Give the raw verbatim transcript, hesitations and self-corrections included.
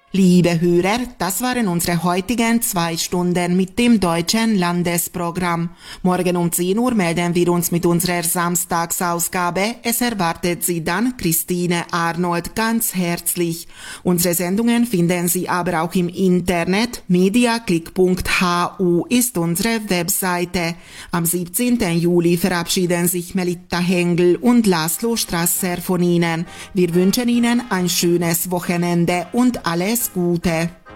Liebe Hörer, das waren unsere heutigen zwei Stunden mit dem deutschen Landesprogramm. Morgen um zehn Uhr melden wir uns mit unserer Samstagsausgabe. Es erwartet Sie dann Christine Arnold ganz herzlich. Unsere Sendungen finden Sie aber auch im Internet. mediaclick punkt h u ist unsere Webseite. Am siebzehnten Juli verabschieden sich Melitta Hengel und Laszlo Strasser von Ihnen. Wir wünschen Ihnen ein schönes Wochenende und alles Gute.